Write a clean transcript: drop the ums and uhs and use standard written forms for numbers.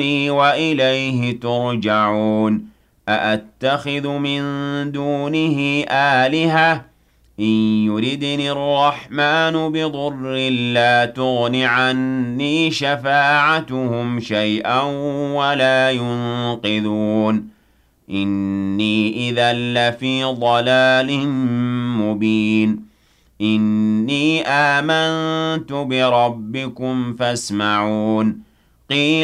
وإليه ترجعون أأتخذ من دونه آلهة إن يردني الرحمن بضر لا تغن عني شفاعتهم شيئا ولا ينقذون إني إذا لفي ضلال مبين إني آمنت بربكم فاسمعون قيل